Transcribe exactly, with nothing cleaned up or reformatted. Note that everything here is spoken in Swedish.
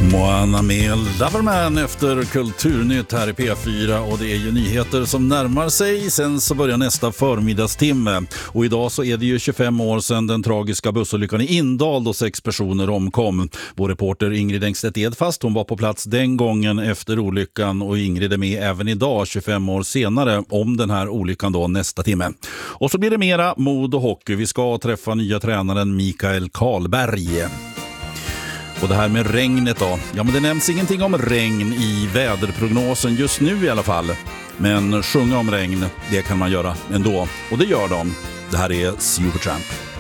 Moana med Loverman efter Kulturnytt här i P fyra, och det är ju nyheter som närmar sig. Sen så börjar nästa förmiddagstimme, och idag så är det ju tjugofem år sedan den tragiska bussolyckan i Indal då sex personer omkom. Vår reporter Ingrid Engstedt Edfast, hon var på plats den gången efter olyckan, och Ingrid är med även idag tjugofem år senare om den här olyckan då nästa timme. Och så blir det mera mod och hockey. Vi ska träffa nya tränaren Mikael Karlberg. Och det här med regnet då. Ja, men det nämns ingenting om regn i väderprognosen just nu i alla fall. Men sjunga om regn, det kan man göra ändå. Och det gör de. Det här är Supertramp.